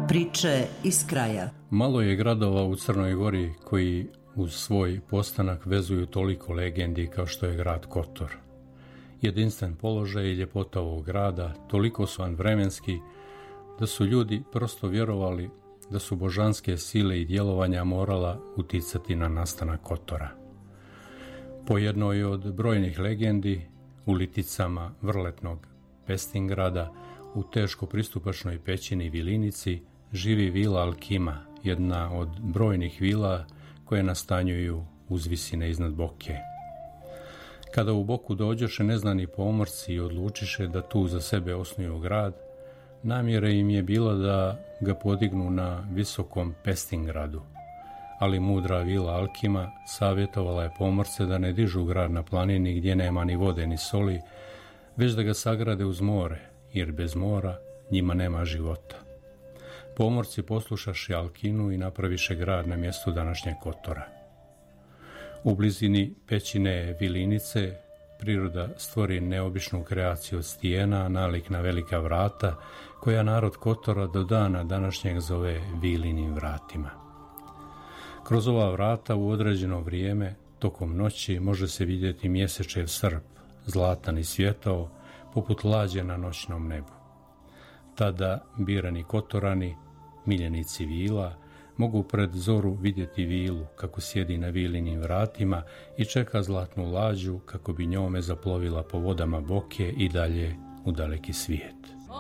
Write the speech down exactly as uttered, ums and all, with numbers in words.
Priče iz kraja. Malo je gradova u Crnoj Gori koji uz svoj postanak vezuju toliko legendi kao što je grad Kotor. Jedinstven položaj i ljepota ovog grada toliko su vremenski da su ljudi prosto vjerovali da su božanske sile i djelovanja morala uticati na nastanak Kotora. Po jednoj od brojnih legendi, u liticama vrletnog Pestingrada, u teško pristupačnoj pećini Vilinici, živi vila Alkima, jedna od brojnih vila koje nastanjuju uz visine iznad Boke. Kada u Boku dođoše neznani pomorci i odlučiše da tu za sebe osnuju grad, namjera im je bila da ga podignu na visokom Pestingradu, ali mudra vila Alkima savjetovala je pomorce da ne dižu grad na planini gdje nema ni vode ni soli, već da ga sagrade uz more, jer bez mora njima nema života. Pomorci poslušaše Alkinu i napraviše grad na mjestu današnjeg Kotora. U blizini pećine Vilinice priroda stvori neobičnu kreaciju od stijena, nalik na velika vrata, koja narod Kotora do dana današnjeg zove Vilinim vratima. Kroz ova vrata u određeno vrijeme, tokom noći, može se vidjeti mjesečev srp, zlatan i svjetao, poput lađe na noćnom nebu. Tada birani Kotorani, miljenici vila, mogu pred zoru vidjeti vilu kako sjedi na Vilinim vratima i čeka zlatnu lađu kako bi njome zaplovila po vodama Boke i dalje u daleki svijet.